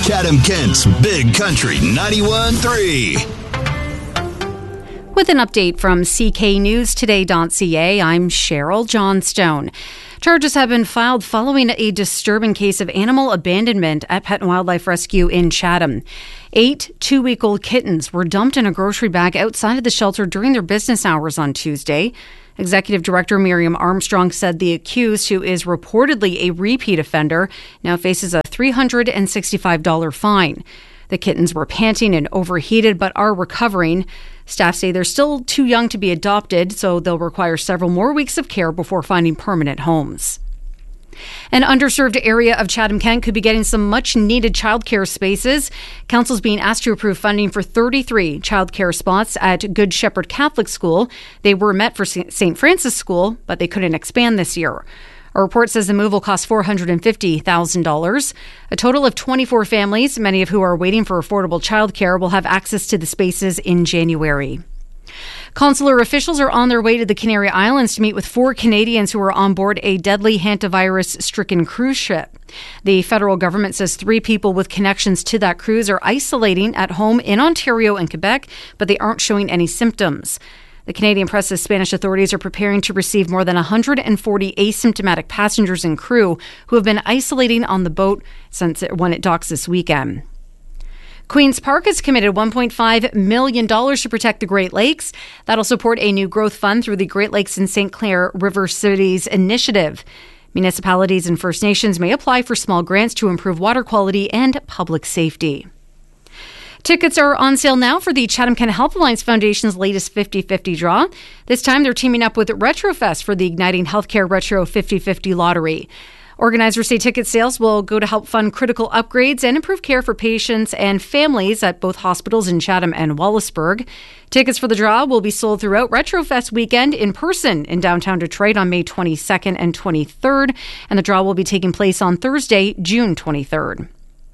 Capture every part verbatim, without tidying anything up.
Chatham-Kent's Big Country ninety-one point three. With an update from C K News Today dot C A, I'm Cheryl Johnstone. Charges have been filed following a disturbing case of animal abandonment at Pet and Wildlife Rescue in Chatham. Eight two-week-old kittens were dumped in a grocery bag outside of the shelter during their business hours on Tuesday. Executive Director Miriam Armstrong said the accused, who is reportedly a repeat offender, now faces a three hundred sixty-five dollars fine. The kittens were panting and overheated but are recovering. Staff say they're still too young to be adopted, so they'll require several more weeks of care before finding permanent homes. An underserved area of Chatham-Kent could be getting some much-needed childcare spaces. Council's being asked to approve funding for thirty-three childcare spots at Good Shepherd Catholic School. They were met for Saint Francis School, but they couldn't expand this year. A report says the move will cost four hundred fifty thousand dollars. A total of twenty-four families, many of who are waiting for affordable childcare, will have access to the spaces in January. Consular officials are on their way to the Canary Islands to meet with four Canadians who are on board a deadly hantavirus-stricken cruise ship. The federal government says three people with connections to that cruise are isolating at home in Ontario and Quebec, but they aren't showing any symptoms. The Canadian press says Spanish authorities are preparing to receive more than one hundred forty asymptomatic passengers and crew who have been isolating on the boat since it, when it docks this weekend. Queen's Park has committed one point five million dollars to protect the Great Lakes. That'll support a new growth fund through the Great Lakes and Saint Clair River Cities Initiative. Municipalities and First Nations may apply for small grants to improve water quality and public safety. Tickets are on sale now for the Chatham-Kent Health Alliance Foundation's latest fifty-fifty draw. This time they're teaming up with RetroFest for the Igniting Healthcare Retro fifty-fifty lottery. Organizers say ticket sales will go to help fund critical upgrades and improve care for patients and families at both hospitals in Chatham and Wallaceburg. Tickets for the draw will be sold throughout RetroFest weekend in person in downtown Detroit on May twenty-second and twenty-third, and the draw will be taking place on Thursday, June twenty-third.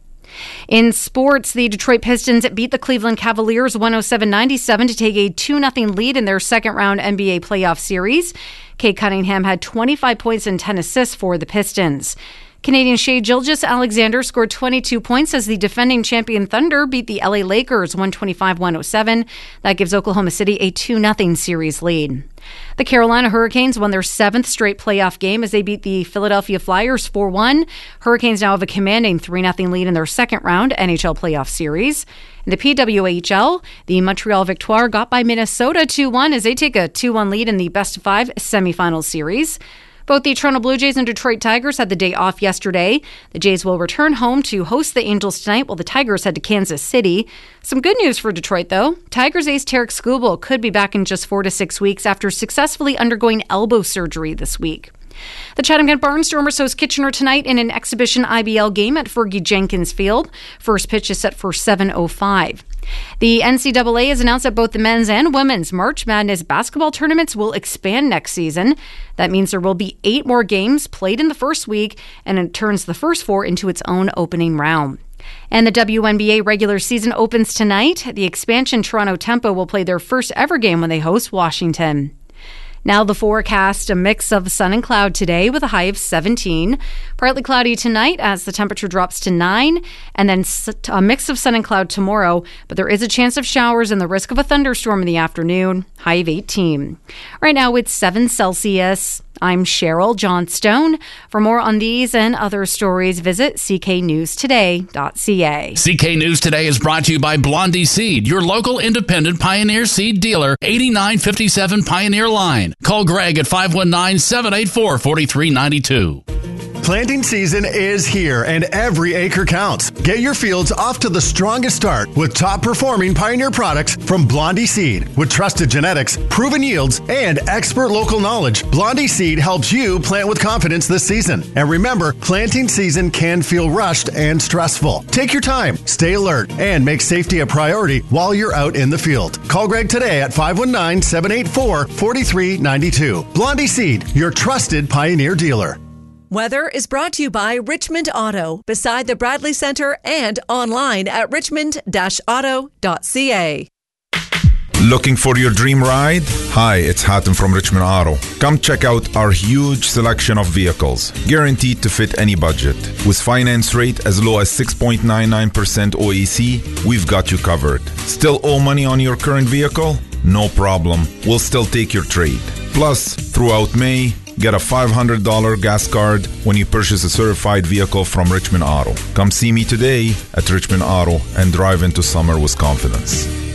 In sports, the Detroit Pistons beat the Cleveland Cavaliers one oh seven ninety-seven to take a two nothing lead in their second-round N B A playoff series. Cade Cunningham had twenty-five points and ten assists for the Pistons. Canadian Shai Gilgeous-Alexander scored twenty-two points as the defending champion Thunder beat the L A Lakers one twenty-five to one oh seven. That gives Oklahoma City a two nothing series lead. The Carolina Hurricanes won their seventh straight playoff game as they beat the Philadelphia Flyers four one. Hurricanes now have a commanding three nothing lead in their second round N H L playoff series. In the P W H L, the Montreal Victoire got by Minnesota two one as they take a two one lead in the best of five semifinal series. Both the Toronto Blue Jays and Detroit Tigers had the day off yesterday. The Jays will return home to host the Angels tonight while the Tigers head to Kansas City. Some good news for Detroit, though. Tigers ace Tarek Skubal could be back in just four to six weeks after successfully undergoing elbow surgery this week. The Chatham-Kent Barnstormers host Kitchener tonight in an exhibition I B L game at Fergie Jenkins Field. First pitch is set for seven oh five. The N C double A has announced that both the men's and women's March Madness basketball tournaments will expand next season. That means there will be eight more games played in the first week, and it turns the first four into its own opening round. And the W N B A regular season opens tonight. The expansion Toronto Tempo will play their first ever game when they host Washington. Now the forecast, a mix of sun and cloud today with a high of seventeen. Partly cloudy tonight as the temperature drops to nine. And then a mix of sun and cloud tomorrow. But there is a chance of showers and the risk of a thunderstorm in the afternoon. High of eighteen. Right now it's seven Celsius. I'm Cheryl Johnstone. For more on these and other stories, visit c k news today dot c a. C K News Today is brought to you by Blondie Seed, your local independent Pioneer Seed dealer, eighty-nine fifty-seven Pioneer Line. Call Greg at five one nine, seven eight four, four three nine two. Planting season is here and every acre counts. Get your fields off to the strongest start with top performing Pioneer products from Blondie Seed. With trusted genetics, proven yields, and expert local knowledge, Blondie Seed helps you plant with confidence this season. And remember, planting season can feel rushed and stressful. Take your time, stay alert, and make safety a priority while you're out in the field. Call Greg today at five one nine, seven eight four, four three nine two. Blondie Seed, your trusted Pioneer dealer. Weather is brought to you by Richmond Auto, beside the Bradley Center and online at richmond dash auto dot c a. Looking for your dream ride? Hi, it's Hatem from Richmond Auto. Come check out our huge selection of vehicles, guaranteed to fit any budget. With finance rate as low as six point nine nine percent O A C, we've got you covered. Still owe money on your current vehicle? No problem. We'll still take your trade. Plus, throughout May, get a five hundred dollars gas card when you purchase a certified vehicle from Richmond Auto. Come see me today at Richmond Auto and drive into summer with confidence.